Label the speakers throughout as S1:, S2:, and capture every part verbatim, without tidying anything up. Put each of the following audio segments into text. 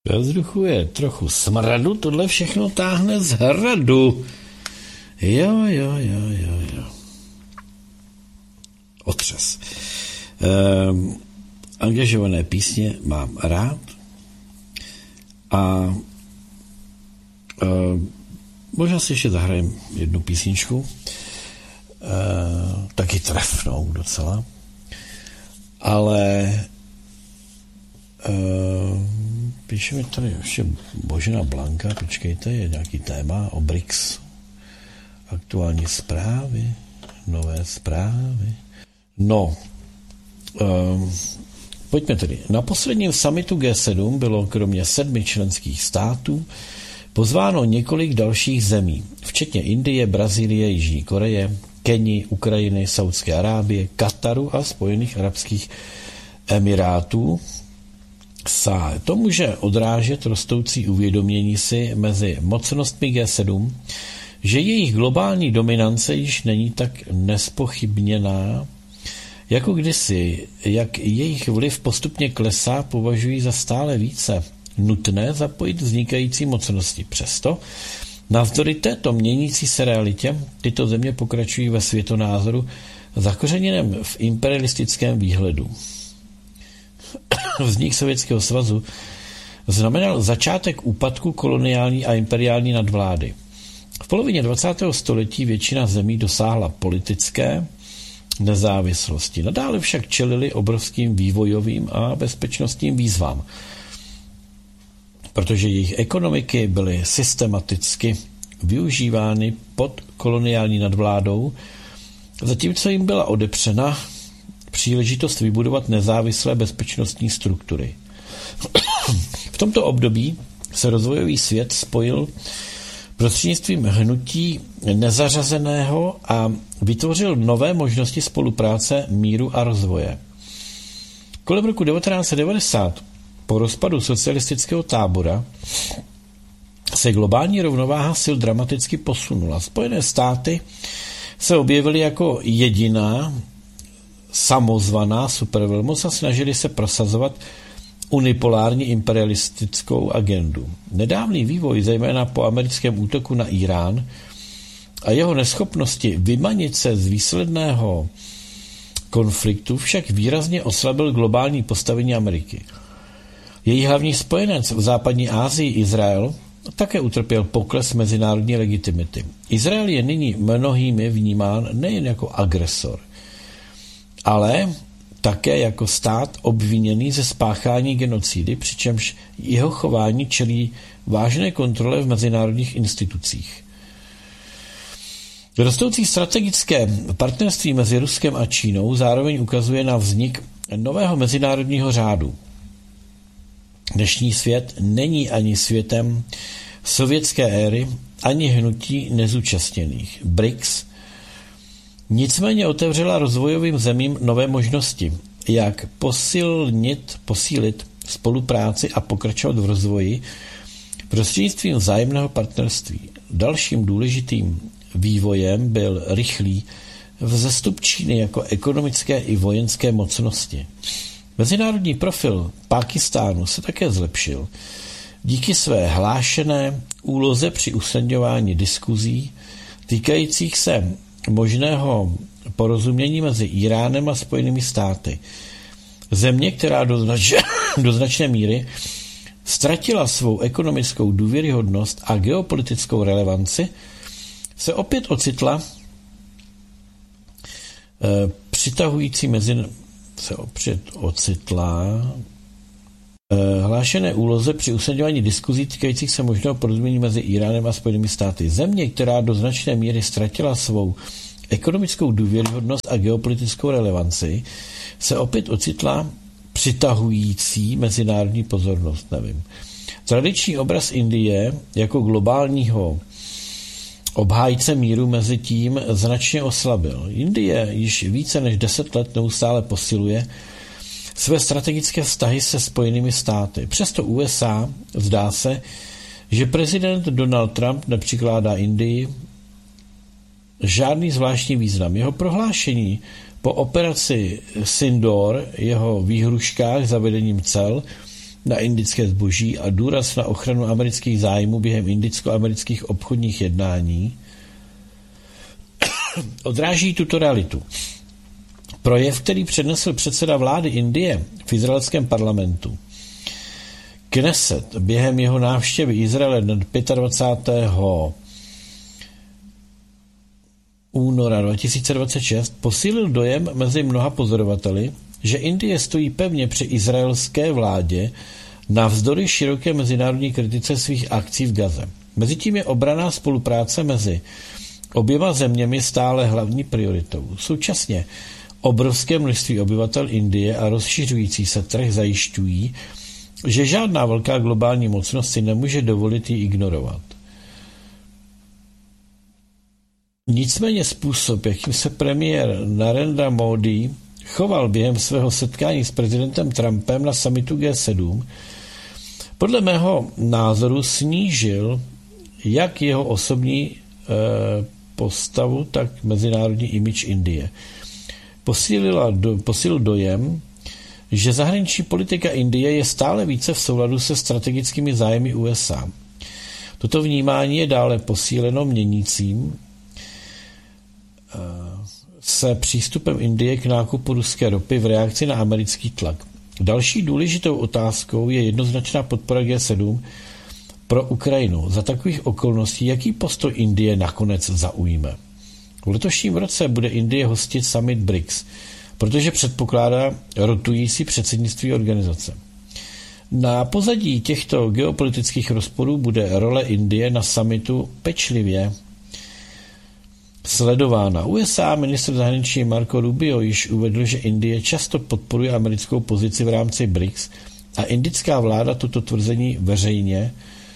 S1: Ve vzduchu je trochu smradu, tohle všechno táhne z hradu. Jo, jo, jo, jo, jo. Otřes. Ehm, angažované písně mám rád a ehm, možná si ještě zahrajem jednu písničku, ehm, taky trefnou docela, ale ehm, píše mi tady ještě Božena Blanka, počkejte, je nějaký téma o B R I C S. Aktuální zprávy, nové zprávy. No, um, pojďme tedy. Na posledním summitu G sedm bylo kromě sedmi členských států pozváno několik dalších zemí, včetně Indie, Brazílie, Jižní Koreje, Keni, Ukrajiny, Saudské Arábie, Kataru a Spojených arabských emirátů. Sa to může odrážet rostoucí uvědomění si mezi mocnostmi G sedm, že jejich globální dominance již není tak nespochybněná, jako kdysi, jak jejich vliv postupně klesá, považují za stále více nutné zapojit vznikající mocnosti. Přesto, navzdory této měnící se realitě, tyto země pokračují ve světonázoru zakořeněném v imperialistickém výhledu. Vznik Sovětského svazu znamenal začátek úpadku koloniální a imperiální nadvlády. V polovině dvacátého století většina zemí dosáhla politické nezávislosti. Nadále však čelili obrovským vývojovým a bezpečnostním výzvám, protože jejich ekonomiky byly systematicky využívány pod koloniální nadvládou, zatímco jim byla odepřena příležitost vybudovat nezávislé bezpečnostní struktury. V tomto období se rozvojový svět spojil prostřednictvím hnutí nezařazeného a vytvořil nové možnosti spolupráce, míru a rozvoje. Kolem roku devatenáct set devadesát, po rozpadu socialistického tábora, se globální rovnováha sil dramaticky posunula. Spojené státy se objevily jako jediná samozvaná supervelmoc a snažili se prosazovat unipolární imperialistickou agendu. Nedávný vývoj, zejména po americkém útoku na Irán a jeho neschopnosti vymanit se z výsledného konfliktu, však výrazně oslabil globální postavení Ameriky. Její hlavní spojenec v západní Asii, Izrael, také utrpěl pokles mezinárodní legitimity. Izrael je nyní mnohými vnímán nejen jako agresor, ale také jako stát obviněný ze spáchání genocidy, přičemž jeho chování čelí vážné kontrole v mezinárodních institucích. Rostoucí strategické partnerství mezi Ruskem a Čínou zároveň ukazuje na vznik nového mezinárodního řádu. Dnešní svět není ani světem sovětské éry, ani hnutí nezúčastněných. B R I C S nicméně otevřela rozvojovým zemím nové možnosti, jak posilnit, posílit spolupráci a pokračovat v rozvoji prostřednictvím vzájemného partnerství. Dalším důležitým vývojem byl rychlý vzestup Číny jako ekonomické i vojenské mocnosti. Mezinárodní profil Pákistánu se také zlepšil díky své hlášené úloze při usnadňování diskuzí týkajících se možného porozumění mezi Iránem a Spojenými státy. Země, která do, znač, do značné míry ztratila svou ekonomickou důvěryhodnost a geopolitickou relevanci, se opět ocitla e, přitahující mezi se opět ocitla e, hlášené úloze při usnadňování diskuzí týkajících se možného porozumění mezi Iránem a Spojenými státy. Země, která do značné míry ztratila svou ekonomickou důvěryhodnost a geopolitickou relevanci, se opět ocitla přitahující mezinárodní pozornost, nevím. Tradiční obraz Indie jako globálního obhájce míru mezi tím značně oslabil. Indie již více než deset let neustále posiluje své strategické vztahy se Spojenými státy. Přesto U S A zdá se, že prezident Donald Trump nepřikládá Indii žádný zvláštní význam. Jeho prohlášení po operaci Sindoor, jeho výhruškách zavedením cel na indické zboží a důraz na ochranu amerických zájmů během indicko-amerických obchodních jednání odráží tuto realitu. Projev, který přednesl předseda vlády Indie v izraelském parlamentu Kneset během jeho návštěvy Izraele dvacátého pátého února dva tisíce dvacet šest, posílil dojem mezi mnoha pozorovateli, že Indie stojí pevně při izraelské vládě navzdory široké mezinárodní kritice svých akcí v Gaze. Mezitím je obranná spolupráce mezi oběma zeměmi stále hlavní prioritou. Současně obrovské množství obyvatel Indie a rozšiřující se trh zajišťují, že žádná velká globální mocnost si nemůže dovolit ji ignorovat. Nicméně způsob, jakým se premiér Narendra Modi choval během svého setkání s prezidentem Trumpem na summitu G sedm, podle mého názoru snížil jak jeho osobní eh, postavu, tak mezinárodní image Indie. Posílila do, posílil dojem, že zahraniční politika Indie je stále více v souladu se strategickými zájmy U S A. Toto vnímání je dále posíleno měnícím se přístupem Indie k nákupu ruské ropy v reakci na americký tlak. Další důležitou otázkou je jednoznačná podpora G sedm pro Ukrajinu. Za takových okolností, jaký postoj Indie nakonec zaujme? V letošním roce bude Indie hostit summit B R I C S, protože předpokládá rotující předsednictví organizace. Na pozadí těchto geopolitických rozporů bude role Indie na summitu pečlivě sledována. U S A ministr zahraničí Marco Rubio již uvedl, že Indie často podporuje americkou pozici v rámci B R I C S a indická vláda toto tvrzení veřejně e,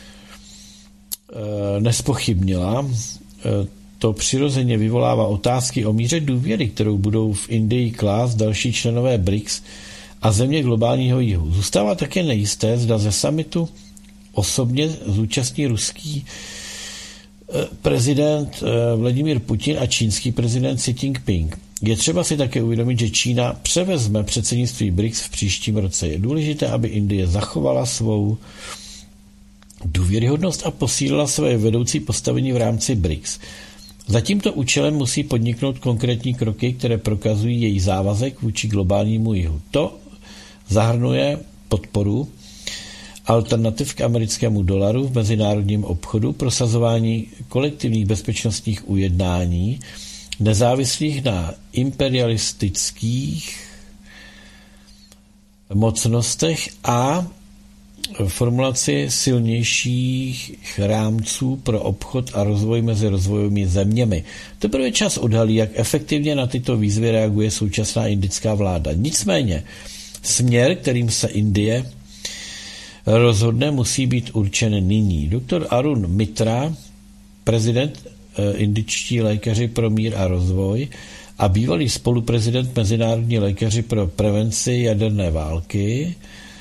S1: nespochybnila. E, to přirozeně vyvolává otázky o míře důvěry, kterou budou v Indii klást další členové B R I C S a země globálního jihu. Zůstává také nejisté, zda ze summitu osobně zúčastní ruský prezident Vladimír Putin a čínský prezident Xi Jinping. Je třeba si také uvědomit, že Čína převezme předsednictví B R I C S v příštím roce. Je důležité, aby Indie zachovala svou důvěryhodnost a posílila své vedoucí postavení v rámci B R I C S. Za tímto účelem musí podniknout konkrétní kroky, které prokazují její závazek vůči globálnímu jihu. To zahrnuje podporu alternativ k americkému dolaru v mezinárodním obchodu, prosazování kolektivních bezpečnostních ujednání, nezávislých na imperialistických mocnostech a formulaci silnějších rámců pro obchod a rozvoj mezi rozvojovými zeměmi. Teprve čas odhalí, jak efektivně na tyto výzvy reaguje současná indická vláda. Nicméně směr, kterým se Indie rozhodne, musí být určen nyní. Doktor Arun Mitra, prezident eh, indičtí lékaři pro mír a rozvoj a bývalý spoluprezident Mezinárodní lékaři pro prevenci jaderné války,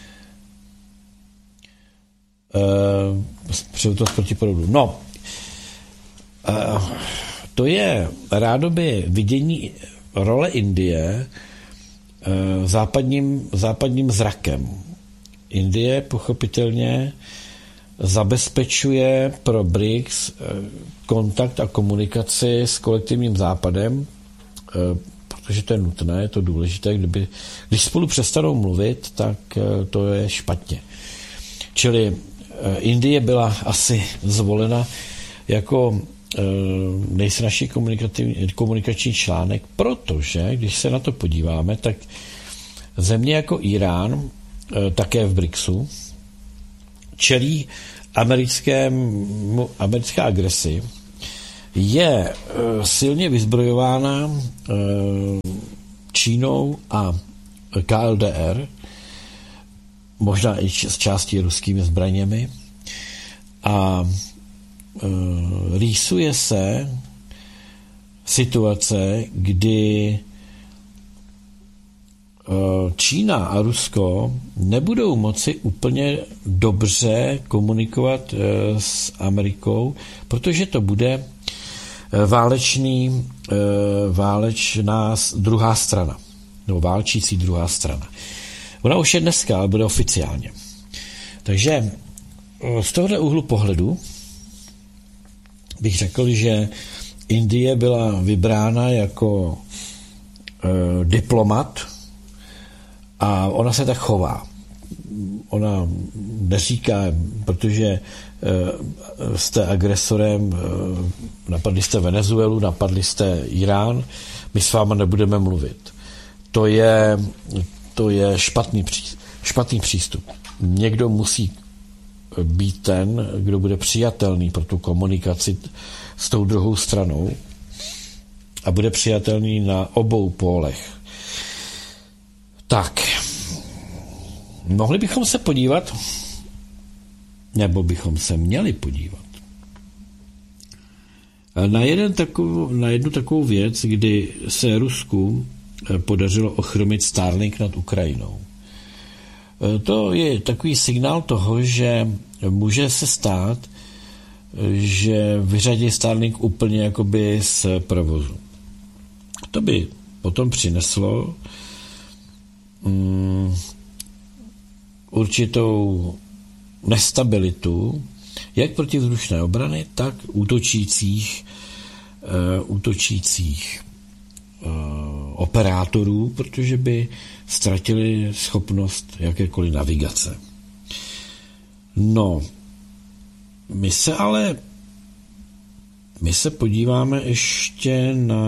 S1: eh, příležitost proti proudu. No, eh, to je rádoby vidění role Indie eh, západním, západním zrakem. Indie pochopitelně zabezpečuje pro B R I C S kontakt a komunikaci s kolektivním západem, protože to je nutné, je to důležité. Kdyby, když spolu přestanou mluvit, tak to je špatně. Čili Indie byla asi zvolena jako nejsnažší komunikační článek, protože, když se na to podíváme, tak země jako Irán, také v B R I C S u, čelí americkému, americké agresi, je silně vyzbrojována Čínou a K L D R, možná i z části ruskými zbraněmi, a rýsuje se situace, kdy Čína a Rusko nebudou moci úplně dobře komunikovat s Amerikou, protože to bude válečný, válečná druhá strana, nebo válčící druhá strana. Ona už je dneska, ale bude oficiálně. Takže z tohoto úhlu pohledu bych řekl, že Indie byla vybrána jako e, diplomat a ona se tak chová. Ona neříká, protože e, jste agresorem, e, napadli jste Venezuelu, napadli jste Irán, my s váma nebudeme mluvit. To je, to je špatný, špatný přístup. Někdo musí být ten, kdo bude přijatelný pro tu komunikaci s tou druhou stranou a bude přijatelný na obou pólech. Tak, mohli bychom se podívat, nebo bychom se měli podívat na, jeden takovou, na jednu takovou věc, kdy se Rusku podařilo ochromit Starlink nad Ukrajinou. To je takový signál toho, že může se stát, že vyřadí Starlink úplně jakoby z provozu. To by potom přineslo um, určitou nestabilitu jak protivzdušné obrany, tak útočících, uh, útočících uh, operátorů, protože by ztratili schopnost jakékoliv navigace. No, my se ale my se podíváme ještě na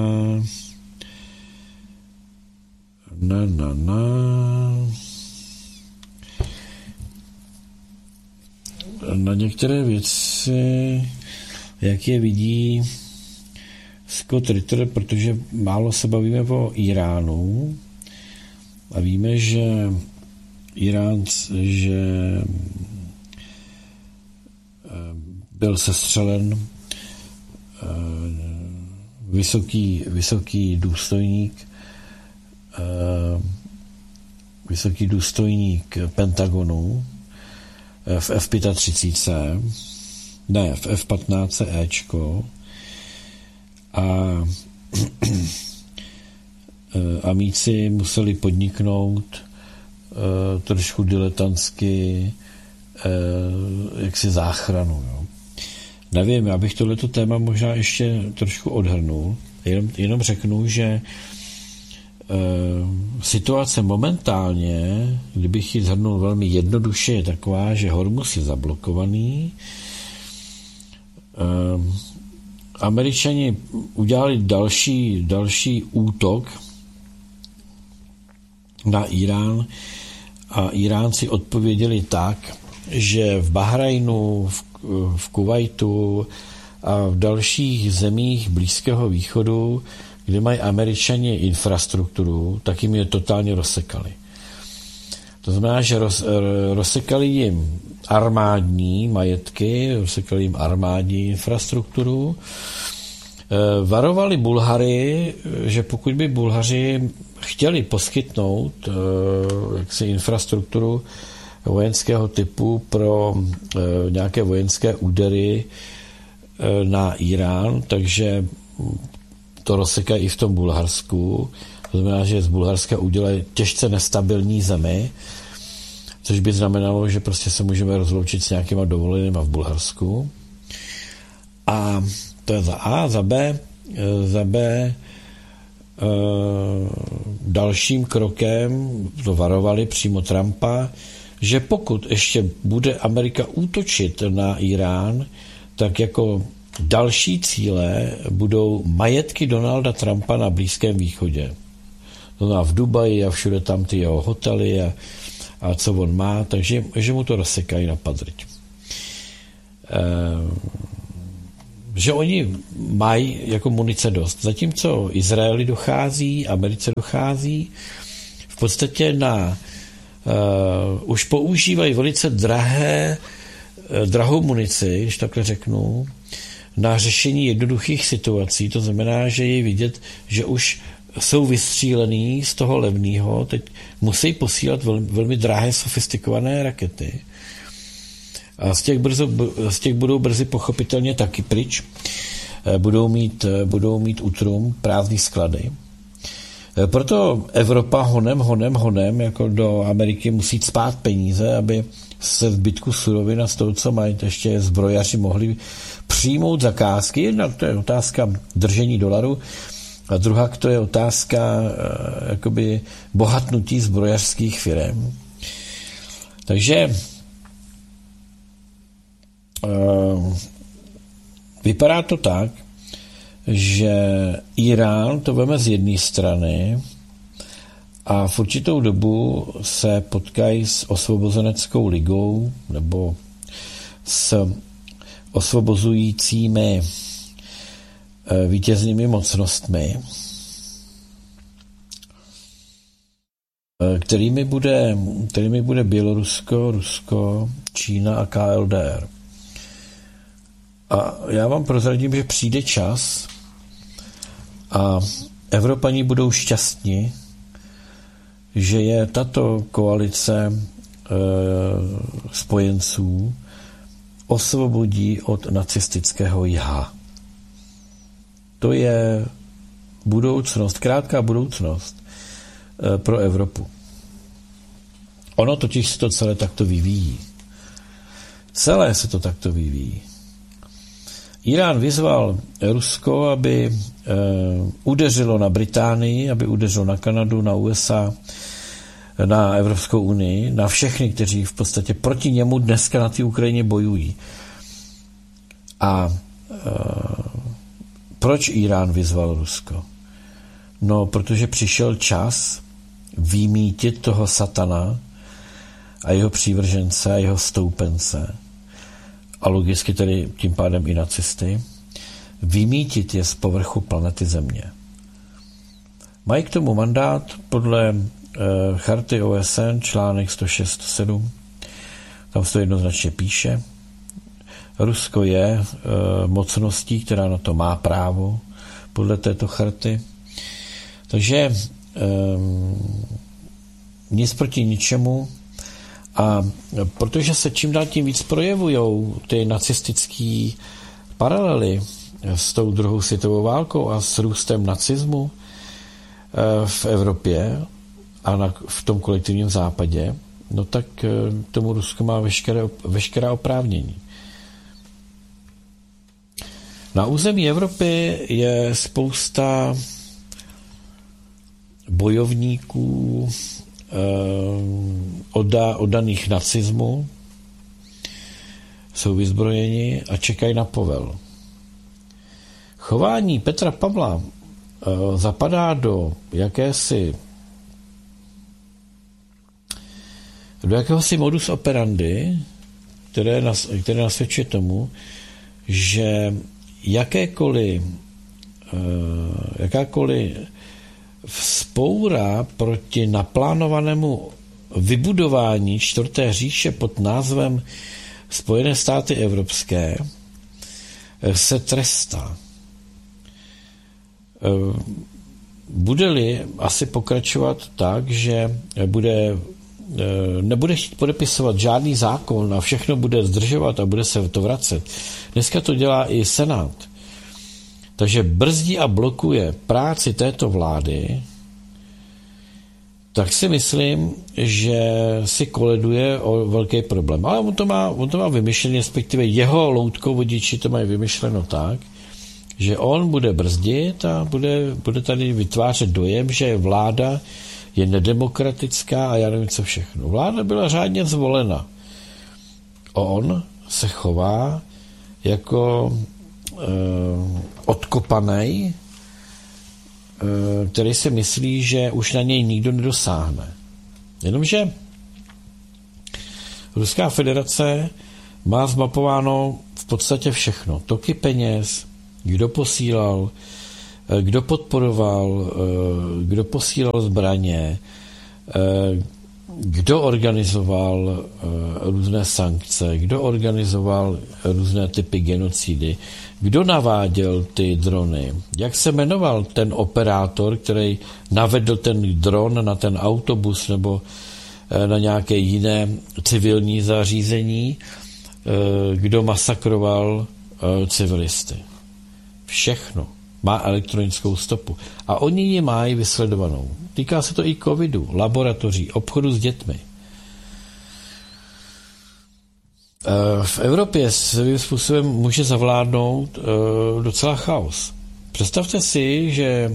S1: na na na na některé věci, jak je vidí Scott Ritter, protože málo se bavíme o Iránu a víme, že Irán, že byl sestřelen vysoký, vysoký důstojník vysoký důstojník Pentagonu v F třicet pět, ne, v F patnáct Ečko a amíci museli podniknout uh, trošku diletantsky uh, jaksi záchranu. Jo. Nevím, já bych tohleto téma možná ještě trošku odhrnul. Jenom, jenom řeknu, že uh, situace momentálně, kdybych ji zhrnul velmi jednoduše, je taková, že Hormuz je zablokovaný. Uh, Američani udělali další, další útok na Irán a Iránci odpověděli tak, že v Bahrajnu, v, v Kuvajtu a v dalších zemích Blízkého východu, kde mají Američani infrastrukturu, tak jim je totálně rozsekali. To znamená, že roz, rozsekali jim armádní majetky, rozsekali jim armádní infrastrukturu, varovali Bulhary, že pokud by Bulhaři chtěli poskytnout jaksi infrastrukturu vojenského typu pro nějaké vojenské údery na Irán, takže to rozsekají i v tom Bulharsku. To znamená, že z Bulharska udělají těžce nestabilní zemi, což by znamenalo, že prostě se můžeme rozloučit s nějakýma dovolenýma v Bulharsku. A to je za A, za B, za B dalším krokem to varovali přímo Trumpa, že pokud ještě bude Amerika útočit na Irán, tak jako další cíle budou majetky Donalda Trumpa na Blízkém východě. To znamená v Dubaji a všude tam ty jeho hotely a, a co on má, takže že mu to rozsekají na padriť. E, že oni mají jako munice dost. Zatímco Izraeli dochází, Americe dochází, v podstatě na uh, už používají velice drahé, uh, drahou munici, když takhle řeknu, na řešení jednoduchých situací. To znamená, že je vidět, že už jsou vystřílený z toho levného, teď musí posílat velmi, velmi drahé, sofistikované rakety. A z těch, brzo, z těch budou brzy pochopitelně taky pryč. Budou mít, budou mít útrum, prázdný sklady. Proto Evropa honem, honem, honem jako do Ameriky musí cpát peníze, aby se zbytku surovin a z toho, co mají, ještě zbrojaři mohli přijmout zakázky. Jednak to je otázka držení dolaru a druhá to je otázka jakoby bohatnutí zbrojařských firem. Takže vypadá to tak, že Irán to veme z jedné strany a v určitou dobu se potkají s osvobozeneckou ligou nebo s osvobozujícími vítěznými mocnostmi, kterými bude, kterými bude Bělorusko, Rusko, Čína a K L D R. A já vám prozradím, že přijde čas a Evropani budou šťastní, že je tato koalice e, spojenců osvobodí od nacistického jha. To je budoucnost, krátká budoucnost e, pro Evropu. Ono totiž se to celé takto vyvíjí. Celé se to takto vyvíjí. Irán vyzval Rusko, aby e, udeřilo na Británii, aby udeřilo na Kanadu, na U S A, na Evropskou unii, na všechny, kteří v podstatě proti němu dneska na té Ukrajině bojují. A e, proč Irán vyzval Rusko? No, protože přišel čas vymítit toho satana a jeho přívržence a jeho stoupence a logicky tedy tím pádem i nacisty, vymítit je z povrchu planety Země. Mají k tomu mandát podle e, charty O S N, článek sto šest sedm, tam se to jednoznačně píše. Rusko je e, mocností, která na to má právo podle této charty. Takže e, nic proti ničemu. A protože se čím dál tím víc projevují ty nacistické paralely s tou druhou světovou válkou a s růstem nacismu v Evropě a na, v tom kolektivním západě, no tak tomu Rusko má veškeré, veškerá oprávnění. Na území Evropy je spousta bojovníků Odda, oddaných nacismu, jsou vyzbrojeni a čekají na povel. Chování Petra Pavla e, zapadá do jakési do jakéhosi modus operandi, které, nas, které nasvědčuje tomu, že jakékoliv e, jakákoliv vzpoura proti naplánovanému vybudování čtvrté říše pod názvem Spojené státy evropské se trestá. Bude-li asi pokračovat tak, že bude, nebude chtít podepisovat žádný zákon a všechno bude zdržovat a bude se to vracet. Dneska to dělá i Senát. Takže brzdí a blokuje práci této vlády, tak si myslím, že si koleduje o velký problém. Ale on to má, on to má vymyšlené, respektive jeho loutkovodiči to mají vymyšleno tak, že on bude brzdit a bude, bude tady vytvářet dojem, že vláda je nedemokratická a já nevím, co všechno. Vláda byla řádně zvolena. On se chová jako Uh, odkopanej, uh, který si myslí, že už na něj nikdo nedosáhne. Jenomže Ruská federace má zmapováno v podstatě všechno. Toky peněz, kdo posílal, kdo podporoval, kdo posílal zbraně, kdo organizoval různé sankce, kdo organizoval různé typy genocidy, kdo naváděl ty drony, jak se jmenoval ten operátor, který navedl ten dron na ten autobus nebo na nějaké jiné civilní zařízení, kdo masakroval civilisty. Všechno má elektronickou stopu. A oni ji mají vysledovanou. Týká se to i covidu, laboratoří, obchodu s dětmi. V Evropě svým způsobem může zavládnout docela chaos. Představte si, že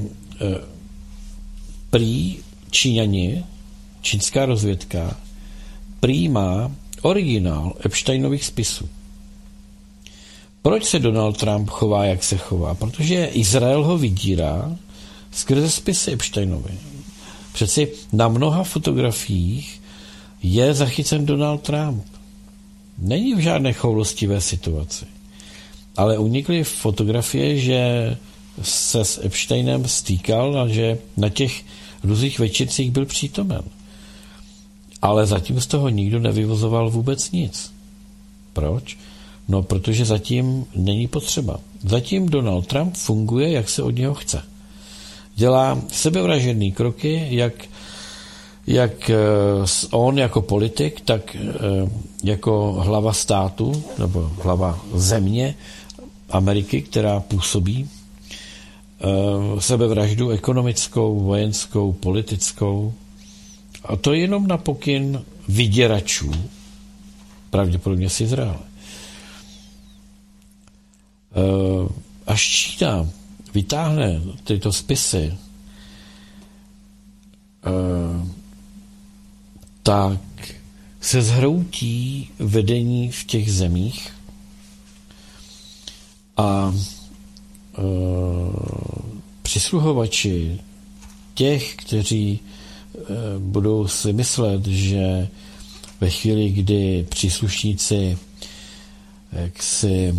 S1: prý Číňani, čínská rozvědka, prý má originál Epsteinových spisů. Proč se Donald Trump chová, jak se chová? Protože Izrael ho vydírá skrze spisy Epsteinovy. Přeci na mnoha fotografiích je zachycen Donald Trump. Není v žádné choulostivé situaci. Ale unikly fotografie, že se s Epsteinem stýkal a že na těch různých večírcích byl přítomen. Ale zatím z toho nikdo nevyvozoval vůbec nic. Proč? No, protože zatím není potřeba. Zatím Donald Trump funguje, jak se od něho chce. Dělá sebevražedné kroky, jak, jak on jako politik, tak jako hlava státu, nebo hlava země Ameriky, která působí sebevraždu ekonomickou, vojenskou, politickou. A to je jenom na pokyn vyděračů, pravděpodobně z Izraele. Až Čína vytáhne tyto spisy, tak se zhroutí vedení v těch zemích a přisluhovači těch, kteří budou si myslet, že ve chvíli, kdy příslušníci jaksi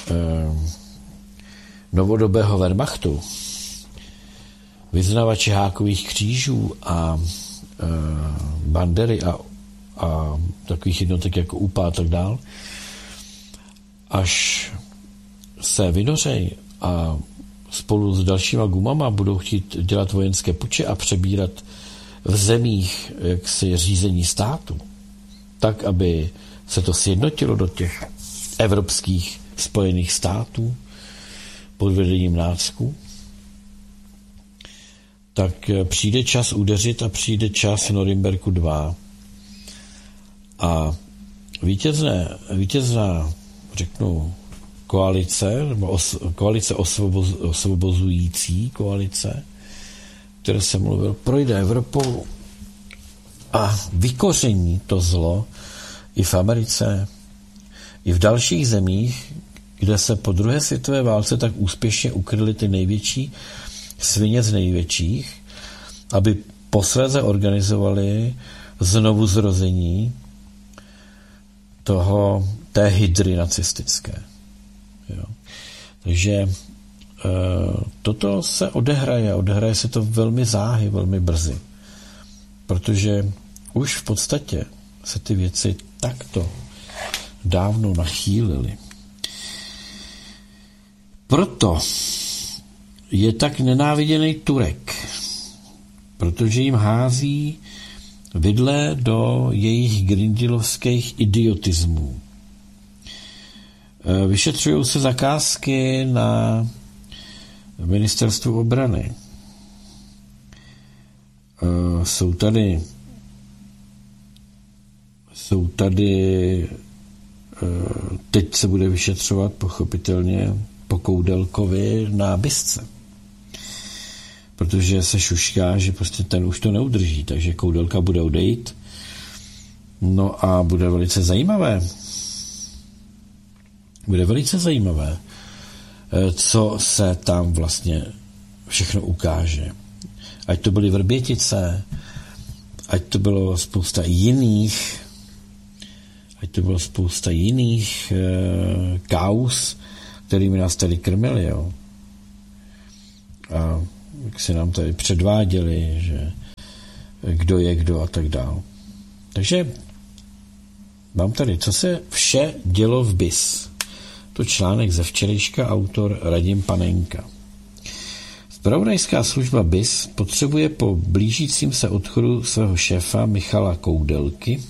S1: novodobého Wehrmachtu, vyznavači hákových křížů a bandery a, a takových jednotek jako ú pé á a tak dál, až se vynořej a spolu s dalšíma gumama budou chtít dělat vojenské puče a přebírat v zemích jaksi řízení státu, tak, aby se to sjednotilo do těch evropských spojených států pod vedením nácku, tak přijde čas udeřit a přijde čas Norimberku dva. A vítězné, vítězná, řeknu, koalice, nebo os, koalice osvoboz, osvobozující koalice, které se mluvil, projde Evropou a vykoření to zlo i v Americe, i v dalších zemích, kde se po druhé světové válce tak úspěšně ukryly ty největší svině z největších, aby posléze organizovali znovu zrození toho, té hydry nacistické. Jo. Takže e, toto se odehraje, odehraje se to velmi záhy, velmi brzy, protože už v podstatě se ty věci takto dávno nachýlily. Proto je tak nenáviděný Turek, protože jim hází vidle do jejich grindelovských idiotismů. Vyšetřují se zakázky na ministerstvu obrany. Jsou tady jsou tady teď se bude vyšetřovat pochopitelně po Koudelkovi na Bisce. Protože se šušká, že prostě ten už to neudrží, takže Koudelka bude odejít. No a bude velice zajímavé. Bude velice zajímavé, co se tam vlastně všechno ukáže. Ať to byly Vrbětice, ať to bylo spousta jiných ať to bylo spousta jiných e, kauz, kterými nás tady krmili, jo. A jak se nám tady předváděli, že kdo je kdo a tak dál. Takže mám tady, co se vše dělo v B I S. To článek ze včerejška, autor Radim Panenka. Zpravodajská služba B I S potřebuje po blížícím se odchodu svého šéfa Michala Koudelky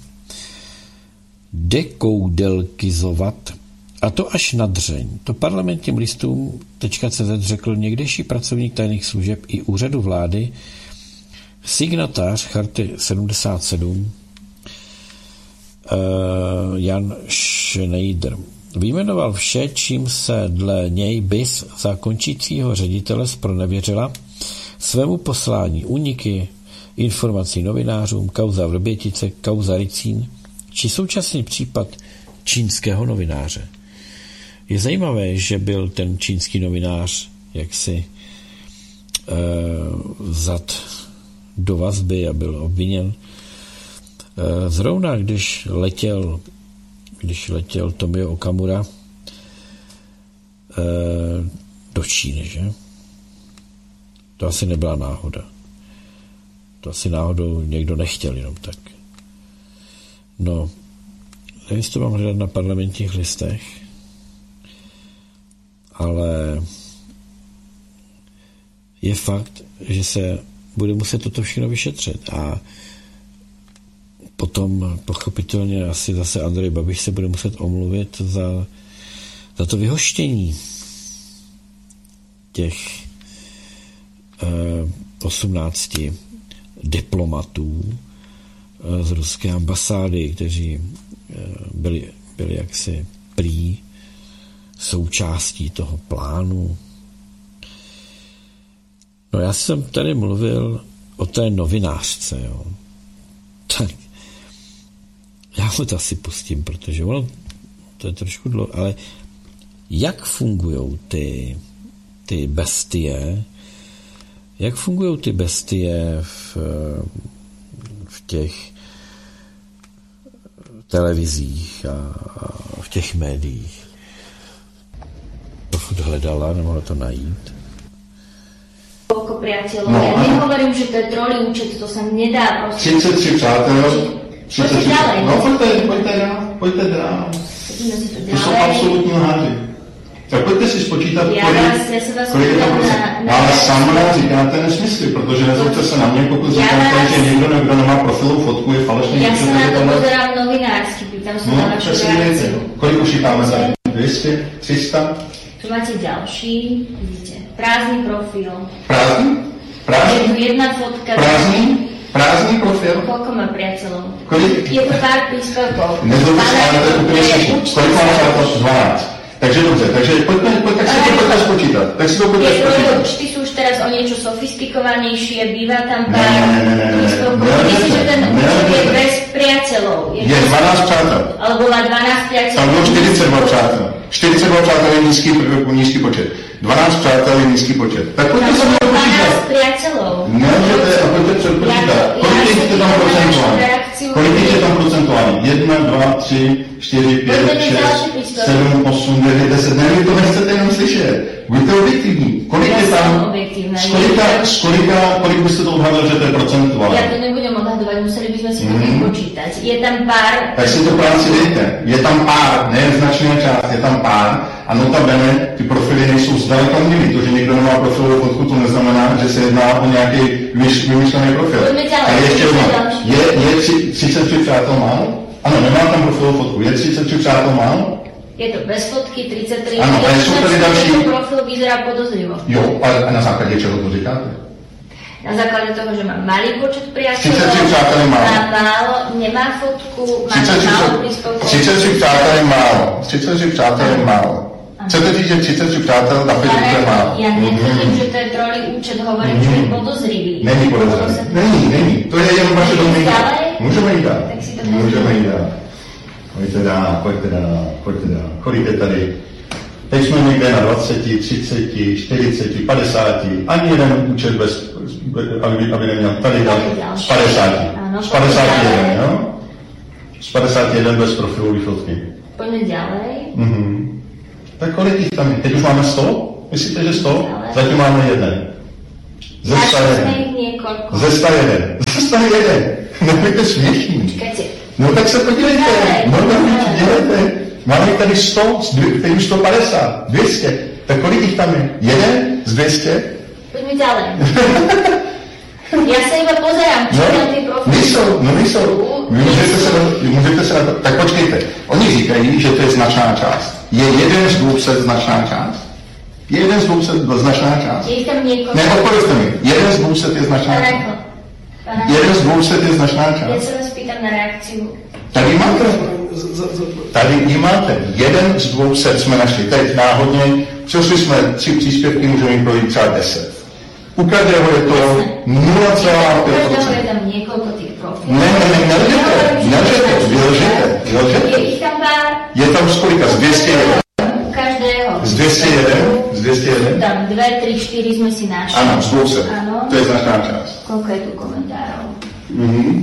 S1: dekoudelkizovat, a to až na dřeň. To parlamentním listům .cz řekl někdejší pracovník tajných služeb i úřadu vlády, signatář Charty sedmdesát sedm, uh, Jan Schneider. Vyjmenoval vše, čím se dle něj B I S za končícího ředitele zpronevěřila svému poslání, úniky informací novinářům, kauza Vrbětice, kauza Ricín, či současný případ čínského novináře. Je zajímavé, že byl ten čínský novinář jaksi eh, vzat do vazby a byl obviněn. Eh, zrovna když letěl když letěl Tomio Okamura eh, do Číny, že? To asi nebyla náhoda. To asi náhodou někdo nechtěl jenom tak. No, nevím, jestli to mám hledat na Parlamentních listech, ale je fakt, že se bude muset toto všechno vyšetřit a potom pochopitelně asi zase Andrej Babiš se bude muset omluvit za, za to vyhoštění těch eh, osmnácti diplomatů eh, z ruské ambasády, kteří eh, byli, byli jaksi prý součástí toho plánu. No já jsem tady mluvil o té novinářce, jo. Tak já mu to asi pustím, protože ono to je trošku dlouho, ale jak fungují ty, ty bestie, jak fungují ty bestie v, v těch televizích a, a v těch médiích. To furt hledala, nemohla to najít.
S2: Koľko priateľov. No, ja nehovorím, že to je trolí účet, to sa nedá proste.
S3: třicet tři přátel.
S2: Poďte ďalej.
S3: No pojďte, pojďte dál, pojďte dál. To jsou absolutní lháři. Tak pojďte si spočítat,
S2: ja
S3: kolik,
S2: vás, ja sa vás
S3: kolik je to procent.
S2: na...
S3: Ale sama říkáte nesmysly, protože nezlobte se na mě, pokud ja říkáte, vás... že někdo, kdo nemá profilovou fotku, je falešný.
S2: Ja sa na to pozerám novinársky, pýtam sa
S3: no,
S2: na vašu reakciu.
S3: Kolik už říkáme tady? dvě stě? tři sta?
S2: Tu máte ďalší, vidíte, prázdny profil.
S3: Prázdný? Prázdný?
S2: Je tu jedna fotka.
S3: Prázdný? Prázdný profil?
S2: Koľko má priateľov?
S3: Kolik?
S2: Je to pár príspevkov.
S3: Nezlobte se, ale to je úplně slyšet. Kolik má přátel? dvanáct. Takže dobře, takže pojďme, pojď, tak si to pojďme spočítat. Tak si to pojďme spočítat.
S2: Účty sú už teraz o niečo sofistikovanejšie, býva tam
S3: Ne,
S2: pár
S3: ne, ne, ne, ne,
S2: príspevkov.
S3: ne,
S2: Myslíš, že ten
S3: ne,
S2: účet
S3: ne,
S2: je
S3: ne.
S2: bez priateľov?
S3: Je dvanáct přátel.
S2: Alebo má dvanásť priateľov?
S3: Tam bylo čtyřicet dva přátel. čtyřicet dva přátel je nízký, nízký počet. dvanáct přátel je nízký počet. Tak pojďte se to počítat.
S2: dvanásť priateľov.
S3: Nemůžete, a pojďte předpočítat. Kolik je tam procentuálně? Kolik je tam procentuálně? Jedna, dva, tři, čtyři, pět, šest, sedm, osm, devět, deset. Ne, vy to nechcete jenom slyšet. Buďte objektivní. Kolik je tam? Z kolika, z kolika, kolik byste to odhadl, že to je procentuálně?
S2: Ja to nebudem odhadovať, museli by sme si to vypočítať. Je tam pár...
S3: Tak si to práci dejte. Je tam pár, ne značná část, je tam pár. A notabene, ty profily nejsou zdaleka milý. To, že někdo nemá profilovou fotku, to neznamená, že se jedná o nějaký vymyšlený profil. Ale ještě jednou, je, je třicet tři přátel málo? Ano, nemá tam profilovou fotku. Je třicet tři přátel málo?
S2: Je to bez fotky, třicet tři.
S3: Ano, ale jsou tady další.
S2: Profil vyzerá podozrivo.
S3: Jo, ale a na základě čeho to říkáte?
S2: Na základě toho, že má malý počet priateľov,
S3: třicet tři přátel je málo.
S2: Má málo, nemá fotku, má málo príspevkov.
S3: třicet tři přátel je málo. třicet tři přátel je málo. Chcete říct, že třicet tři přátel na Facebooku je málo?
S2: Ja netvrdím, že to je trolí účet, hovorím, že je podozrivý.
S3: Není podozrivý. Není, není. To je jenom vaše domněnka. Můžeme jít dál. Můžeme jít dál. Pojďte dál, pojďte dál, pojďte dál. Kolik je tady? Teď jsme někde na dvacet, třicet, čtyřicet, padesát. Ani jeden účet bez, aby, aby neměl tady dal z padesát. Z padesát jeden, jo? Z padesát jeden bez profilové fotky.
S2: Pojďme ďalej.
S3: Mhm. Tak kolik jich tam je? Teď už máme sto? Myslíte, že sto? Zatím máme jeden. Ze sta jeden. Ze sta jeden. Ze sta jeden. Nebuďte směšní. No tak se podívejte. No tak dělejte. Máme tady sto, teď už sto padesát, dvě stě. Tak kolik jich tam je? Jeden z dvě stě?
S2: Pojďme ďalej. Já se iba pozerám, čo
S3: no,
S2: tam ty profily.
S3: Nejsou, no nejsou. Můžete se, můžete se na to... Tak počkejte. Oni říkají, že to je značná část. Je jeden z dvou set značná část? Je jeden z dvou set značná část?
S2: Je tam několik.
S3: Ne, odpovězte mi. Jeden z dvou set je značná část. Jeden z dvou set je značná část.
S2: Já se vás pýtam na reakciu.
S3: Tady máte.
S4: z, z, z...
S3: Tady ji máte. Jeden z dvou set jsme našli. Teď náhodně, přešli jsme tři příspěvky, můžeme jim projít třeba deset. U každého je to nula celá pět procent.
S2: U každého je tam několik těch profilů.
S3: Ne, ne, ne, nelžete, nelžete, vylžete, vylžete.
S2: Je jich tam pár?
S3: Je tam z kolika? Z dvě stě jedna?
S2: U každého.
S3: Z dvě stě jedna? Z dvě stě jedna?
S2: Tam dvě, tři, čtyři jsme si našli.
S3: Ano, z dvou set. To je značná část.
S2: Koľko je tu komentárov?
S3: Mhm.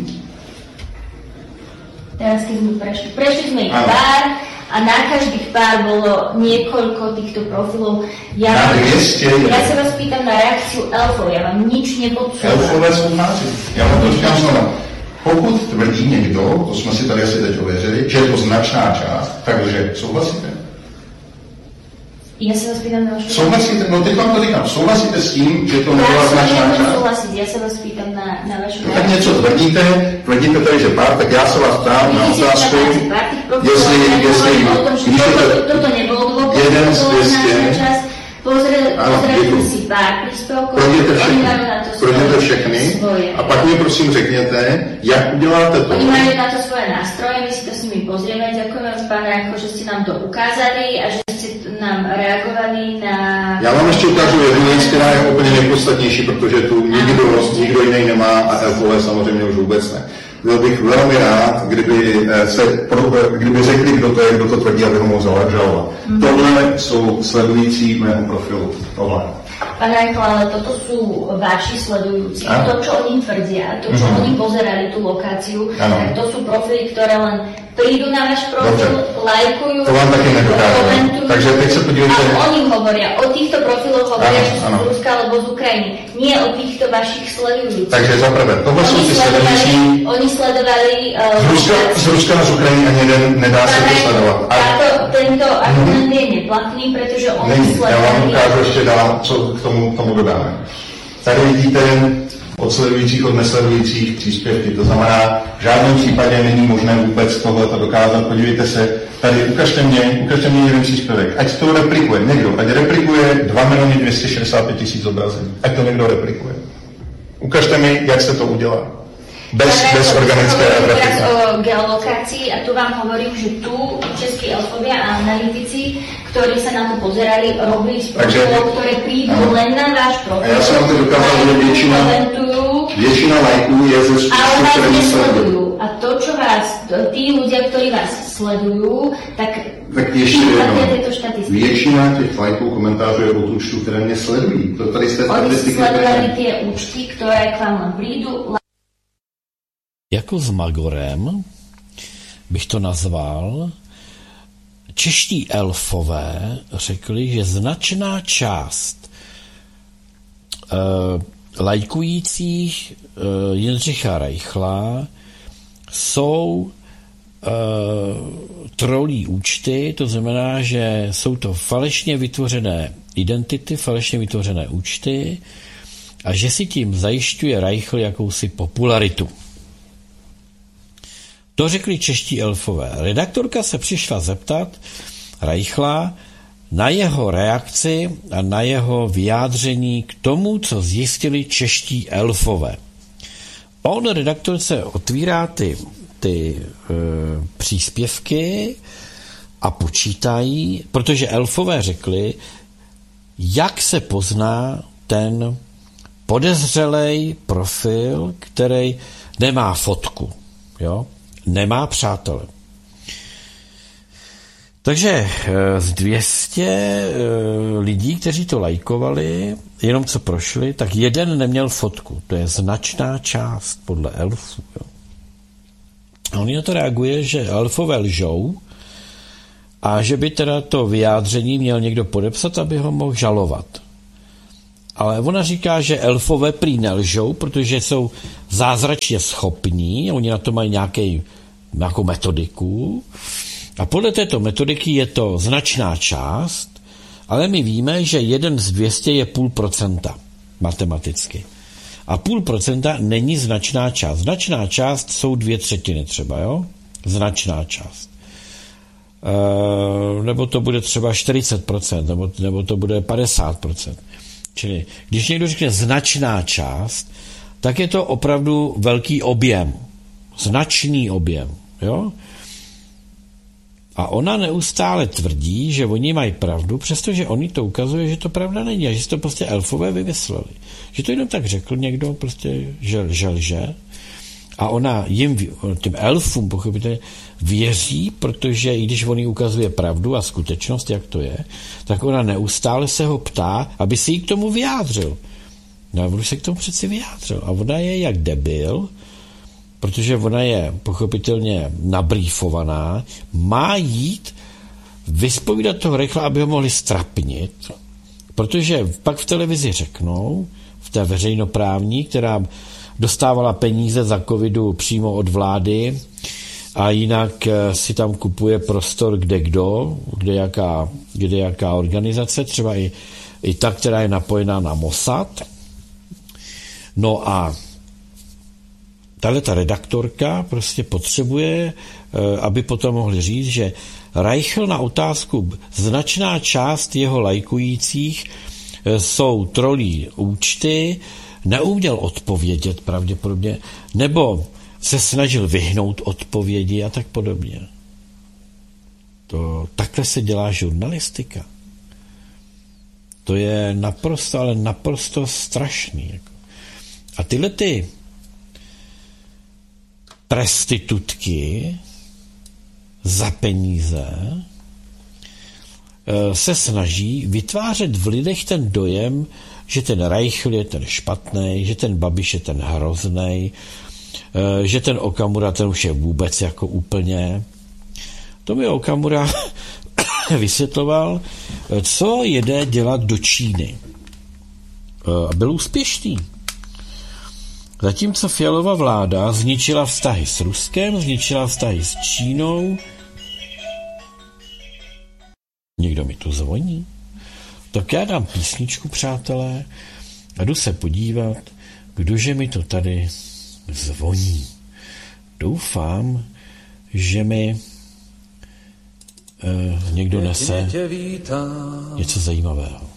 S2: Teraz keď sme prešli, prešli sme ich pár a na každých pár bolo niekoľko týchto profilov. Ja,
S3: na
S2: vám,
S3: dvě stě
S2: ja sa vás pýtam na reakciu elfov, ja vám nič nepodsúvam.
S3: Elfové jsou fáři. Já vám to říkám znova. Pokud tvrdí někdo, to jsme si tady asi teď ověřili, že je to značná část, takže souhlasíte?
S2: Ja sa vás pýtam na vašu...
S3: Souhlasíte? No teď vám to říkám. Souhlasíte s tím, že to nebyla značná část?
S2: Souhlasit, ja sa vás pýtam na, na vašu...
S3: No, tak něco tvrdíte, tvrdíte tady, že pár, tak já se vás ptám na otázku, jestli, jestli, když je to
S2: toto nebolo dôvod,
S3: jeden z dvěstě,
S2: pozreli si pár príspevkov, oni majú na to
S3: projděte všechny a pak mi prosím řekněte, jak uděláte to.
S2: Oni majú na to svoje nástroje, my si to s nimi pozrieme. Ďakujeme, pán Rajko, že ste nám to ukázali a že ste nám reagovali na...
S3: Já vám ještě ukážu jednu věc, která je úplně nejpodstatnější, protože tu nikdo, nikdo jiný nemá a elfové samozřejmě už vůbec ne. Byl bych velmi rád, kdyby, se, kdyby řekli, kdo to je, kdo to tvrdí, aby ho mohl žalovat. Mm. Tohle jsou sledující mého profilu. Tohle.
S2: Pán Rajko, ale toto sú vaši sledujúci. A? To, čo oni tvrdia, to, čo mm-hmm. oni pozerali tú lokáciu, tak to sú profily, ktoré len prídu na váš profil, Dobře. lajkujú,
S3: to vám taky komentujú. Takže teď sa podívejte.
S2: A oni hovoria, o týchto profiloch hovoria, že sú z Ruska alebo z Ukrajiny. Nie o týchto vašich sledujúcich.
S3: Takže zaprvé, tohle sú tí sledující.
S2: Oni sledovali... Uh,
S3: z, Ruska, z Ruska a z Ukrajiny ani jeden nedá sa to sledovať.
S2: Táto, tento argument je neplatný, pretože oni
S3: Není.
S2: sledovali...
S3: Já vám ukážu ještě dál, co k tomu, tomu dodáme. Tady vidíte od sledujících, od nesledujících příspěvky. To znamená, v žádném případě není možné vůbec tohleto dokázat. Podívejte se, tady ukažte mě, ukažte mě jeden příspěvek. Ať to replikuje někdo, ať replikuje dva miliony dvě stě šedesát pět tisíc zobrazení. Ať to někdo replikuje. Ukažte mi, jak se to udělá. Bez, bez organické
S2: grafiky. Teraz o geolokácii a tu vám hovorím, že tu českí elfovia a analytici, ktorí sa na to pozerali, robili z profilov, ktoré prídu no. len na váš profil.
S3: A ja som vám to dokázal, že většina, většina lajků je ze
S2: skutku, ktoré nesledujú. A to, čo vás, tí ľudia, ktorí vás sledujú, tak,
S3: tak ještě jedno. Většina těch lajků, komentářů je od účtu, které mě sledují. To tady jste
S2: Oni sledovali tie účty, ktoré k vám len prídu.
S1: Jako s Magorem bych to nazval, čeští elfové řekli, že značná část uh, lajkujících uh, Jindřicha Reichla jsou uh, trolí účty, to znamená, že jsou to falešně vytvořené identity, falešně vytvořené účty a že si tím zajišťuje Reichl jakousi popularitu. To řekli čeští elfové. Redaktorka se přišla zeptat Reichla na jeho reakci a na jeho vyjádření k tomu, co zjistili čeští elfové. On redaktorce otvírá ty, ty e, příspěvky a počítají, protože elfové řekli, jak se pozná ten podezřelej profil, který nemá fotku, jo? Nemá přátele. Takže z dvě stě lidí, kteří to lajkovali, jenom co prošli, tak jeden neměl fotku. To je značná část podle elfů. Jo. A on na to reaguje, že elfové lžou a že by teda to vyjádření měl někdo podepsat, aby ho mohl žalovat. Ale ona říká, že elfové prý nelžou, protože jsou zázračně schopní, oni na to mají nějaký, nějakou metodiku a podle této metodiky je to značná část, ale my víme, že jeden z dvě stě je půl procenta matematicky. A půl procenta není značná část. Značná část jsou dvě třetiny třeba, jo? Značná část. E, nebo to bude třeba čtyřicet procent, nebo, nebo to bude padesát procent. Čili když někdo řekne značná část, tak je to opravdu velký objem. Značný objem. Jo? A ona neustále tvrdí, že oni mají pravdu, přestože oni to ukazuje, že to pravda není a že si to prostě elfové vymysleli. Že to jenom tak řekl někdo, prostě, že lže, lže. A ona jim, těm elfům pochopitelně, věří, protože i když on jí ukazuje pravdu a skutečnost, jak to je, tak ona neustále se ho ptá, aby si jí k tomu vyjádřil. No a on se k tomu přeci vyjádřil. A ona je jak debil, protože ona je pochopitelně nabrýfovaná, má jít vyspovídat toho rychle, aby ho mohli strapnit, protože pak v televizi řeknou, v té veřejnoprávní, která dostávala peníze za covidu přímo od vlády a jinak si tam kupuje prostor kde kdo, kde jaká, kde jaká organizace, třeba i, i ta, která je napojená na Mossad. No a tahle ta redaktorka prostě potřebuje, aby potom mohli říct, že Reichel na otázku značná část jeho lajkujících jsou trolí účty, neuměl odpovědět pravděpodobně, nebo se snažil vyhnout odpovědi a tak podobně. To, takhle se dělá žurnalistika. To je naprosto, ale naprosto strašný. Jako. A tyhle ty prestitutky za peníze se snaží vytvářet v lidech ten dojem, že ten Reichel je ten špatný, že ten Babiš je ten hrozný, že ten Okamura ten už je vůbec jako úplně. To mi Okamura vysvětloval, co jede dělat do Číny. A byl úspěšný. Zatímco Fialova vláda zničila vztahy s Ruskem, zničila vztahy s Čínou. Někdo mi tu zvoní. Tak já dám písničku, přátelé, a jdu se podívat, kdože mi to tady zvoní. Doufám, že mi eh, někdo nese něco zajímavého.